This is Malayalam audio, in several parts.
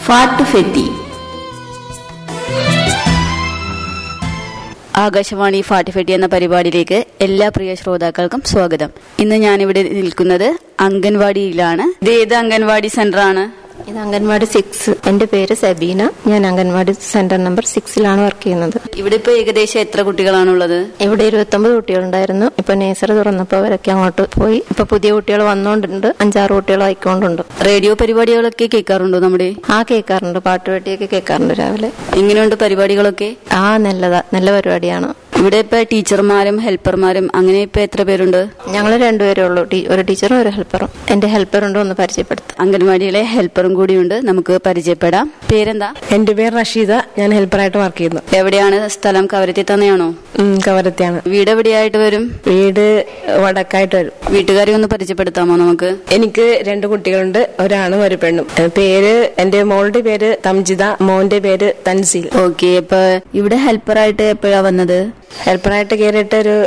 ഫാട്ടുഫെട്ടി. ആകാശവാണി ഫാട്ടുഫെട്ടി എന്ന പരിപാടിയിലേക്ക് എല്ലാ പ്രിയ ശ്രോതാക്കൾക്കും സ്വാഗതം. ഇന്ന് ഞാനിവിടെ നിൽക്കുന്നത് അംഗൻവാടിയിലാണ്. ഇത് ഏത് അംഗൻവാടി സെന്റർ ആണ്? ഇത് അംഗൻവാടി 6. എന്റെ പേര് സബീന. ഞാൻ അംഗൻവാടി സെന്റർ നമ്പർ 6 വർക്ക് ചെയ്യുന്നത്. ഇവിടെ ഇപ്പൊ ഏകദേശം എത്ര കുട്ടികളാണുള്ളത്? ഇവിടെ 29 കുട്ടികളുണ്ടായിരുന്നു. ഇപ്പൊ നേഴ്സറി തുറന്നപ്പോ അവരൊക്കെ അങ്ങോട്ട് പോയി. ഇപ്പൊ പുതിയ കുട്ടികൾ വന്നോണ്ടുണ്ട്. 5-6 കുട്ടികൾ ആയിക്കൊണ്ടുണ്ട്. റേഡിയോ പരിപാടികളൊക്കെ കേൾക്കാറുണ്ടോ? നമ്മുടെ കേൾക്കാറുണ്ട്. പാട്ടുപെട്ടിയൊക്കെ കേൾക്കാറുണ്ട് രാവിലെ. എങ്ങനെയുണ്ട് പരിപാടികളൊക്കെ? നല്ലതാ, നല്ല പരിപാടിയാണ്. ഇവിടെ ഇപ്പൊ ടീച്ചർമാരും ഹെൽപ്പർമാരും അങ്ങനെ ഇപ്പൊ എത്ര പേരുണ്ട്? ഞങ്ങൾ 2 പേരേ ഉള്ളൂ. ഒരു ടീച്ചറും ഒരു ഹെൽപ്പറും. എന്റെ ഹെൽപ്പറുണ്ട്, ഒന്ന് പരിചയപ്പെടുത്താം. അംഗൻവാടിയിലെ ഹെൽപ്പറും കൂടിയുണ്ട്, നമുക്ക് പരിചയപ്പെടാം. പേരെന്താ? എന്റെ പേര് റഷീദ. ഞാൻ ഹെൽപ്പറായിട്ട് വർക്ക് ചെയ്യുന്നു. എവിടെയാണ് സ്ഥലം? കവരത്തി തന്നെയാണോ? കവരത്തിയാണ്. വീട് എവിടെയായിട്ട് വരും? വീട് വടക്കായിട്ട് വരും. വീട്ടുകാരെ ഒന്ന് പരിചയപ്പെടുത്താമോ നമുക്ക്? എനിക്ക് 2 കുട്ടികളുണ്ട്, ഒരാണും ഒരു പെണ്ണും. പേര് എന്റെ മോളുടെ പേര് തംജിത, മോന്റെ പേര് തൻസീൽ. ഓക്കെ. അപ്പൊ ഇവിടെ ഹെൽപ്പറായിട്ട് എപ്പോഴാ വന്നത്? ഹെൽപ്പറായിട്ട് കയറിയിട്ട് ഒരു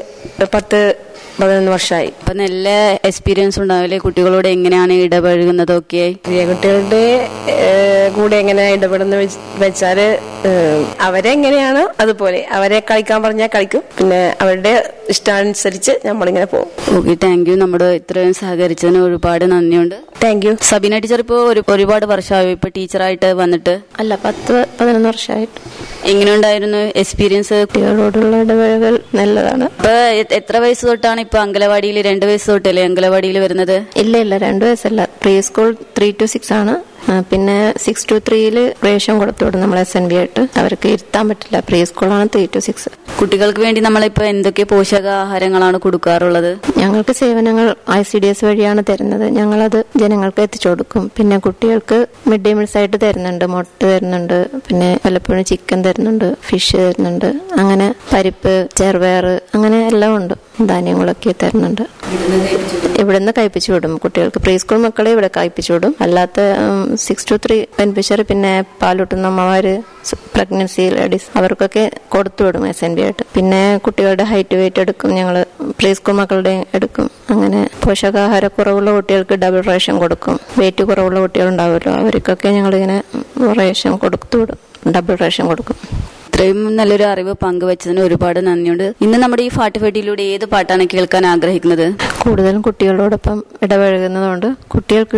10-11 വർഷമായി. അപ്പൊ നല്ല എക്സ്പീരിയൻസ് ഉണ്ടാവില്ലേ കുട്ടികളോട് എങ്ങനെയാണ് ഇടപഴകുന്നതൊക്കെ? കുട്ടികളുടെ കൂടെ എങ്ങനെ ഇടപെടുന്ന വെച്ചാല് അവരെങ്ങനെയാണ് അതുപോലെ അവരെ കളിക്കാൻ പറഞ്ഞാൽ കളിക്കും. പിന്നെ അവരുടെ ഇഷ്ടാനുസരിച്ച് നമ്മളിങ്ങനെ പോകും. Okay, thank you. നമ്മുടെ ഇത്രയും സഹകരിച്ചതിന് ഒരുപാട് നന്ദിയുണ്ട്. Thank you. സബീന ടീച്ചർ ഇപ്പൊ ഒരുപാട് വർഷമായി ഇപ്പൊ ടീച്ചറായിട്ട് വന്നിട്ട്? അല്ല, 10-11 വർഷമായിട്ട്. എങ്ങനെയുണ്ടായിരുന്നു എക്സ്പീരിയൻസ്? കുട്ടികളോടുള്ള ഇടപഴകൽ നല്ലതാണ്. ഇപ്പൊ എത്ര വയസ്സ് തൊട്ടാണ് ഇപ്പൊ അംഗനവാടിയിൽ? 2 വയസ്സ് തൊട്ടല്ലേ അംഗനവാടിയിൽ വരുന്നത്? ഇല്ല, 2 വയസ്സല്ല. പ്രീ സ്കൂൾ 3 to 6 ആണ്. പിന്നെ 6 to 3 പ്രവേശം കൊടുത്തുവിടും നമ്മൾ SNB ആയിട്ട്. അവർക്ക് ഇരുത്താൻ പറ്റില്ല. പ്രീ സ്കൂളാണ് 3 to 6. കുട്ടികൾക്ക് വേണ്ടി നമ്മളിപ്പോ എന്തൊക്കെ പോഷകാഹാരങ്ങളാണ് കൊടുക്കാറുള്ളത്? ഞങ്ങൾക്ക് സേവനങ്ങൾ ICDS വഴിയാണ് തരുന്നത്. ഞങ്ങളത് ജനങ്ങൾക്ക് എത്തിച്ചു കൊടുക്കും. പിന്നെ കുട്ടികൾക്ക് മിഡ് ഡേ മീൽസ് ആയിട്ട് തരുന്നുണ്ട്. മുട്ട തരുന്നുണ്ട്, പിന്നെ പലപ്പോഴും ചിക്കൻ തരുന്നുണ്ട്, ഫിഷ് തരുന്നുണ്ട്. അങ്ങനെ പരിപ്പ്, ചെറുപയർ, അങ്ങനെ എല്ലാം ഉണ്ട്. ധാന്യങ്ങളൊക്കെ തരുന്നുണ്ട്. ഇവിടുന്ന് കഴിപ്പിച്ചു വിടും കുട്ടികൾക്ക്. പ്രീ സ്കൂൾ മക്കളെ ഇവിടെ കഴിപ്പിച്ചു വിടും. അല്ലാത്ത 6 to 3 ബെനിഫിഷ്യറി, പിന്നെ പാലൂട്ടുന്ന അമ്മമാര്, പ്രഗ്നൻസി ലേഡീസ്, അവർക്കൊക്കെ കൊടുത്തുവിടും SNB ആയിട്ട്. പിന്നെ കുട്ടികളുടെ ഹൈറ്റ് വെയിറ്റ് എടുക്കും ഞങ്ങള്. പ്രീ സ്കൂൾ മക്കളുടെ എടുക്കും. അങ്ങനെ പോഷകാഹാര കുറവുള്ള കുട്ടികൾക്ക് ഡബിൾ റേഷൻ കൊടുക്കും. വെയിറ്റ് കുറവുള്ള കുട്ടികളുണ്ടാവുമല്ലോ, അവർക്കൊക്കെ ഞങ്ങളിങ്ങനെ റേഷൻ കൊടുത്തുവിടും. ഡബിൾ റേഷൻ കൊടുക്കും. ഇത്രയും നല്ലൊരു അറിവ് പങ്കുവച്ചതിന് ഒരുപാട് നന്ദിയുണ്ട്. ഇന്ന് നമ്മുടെ ഈ ഫാട്ടുഫെട്ടിയിലൂടെ ഏത് പാട്ടാണ് കേൾക്കാൻ ആഗ്രഹിക്കുന്നത്? കൂടുതലും കുട്ടികളോടൊപ്പം ഇടപഴകുന്നതുകൊണ്ട് കുട്ടികൾക്ക്